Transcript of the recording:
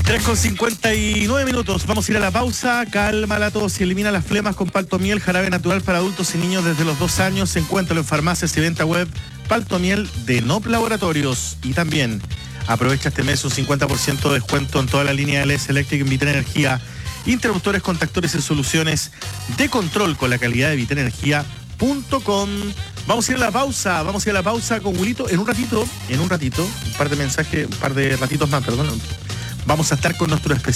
3:59. Vamos a ir a la pausa. Calma la tos y elimina las flemas con Paltomiel, jarabe natural para adultos y niños desde los 2 años. Encuéntralo en farmacias y venta web. Paltomiel de Nop Laboratorios. Y también aprovecha este mes un 50% de descuento en toda la línea LS Electric en Vita Energía. Interruptores, contactores y soluciones de control con la calidad de vitaenergia.com. Vamos a ir a la pausa con Wilito en un ratito, un par de mensajes, un par de ratitos más, perdón. Vamos a estar con nuestro especial.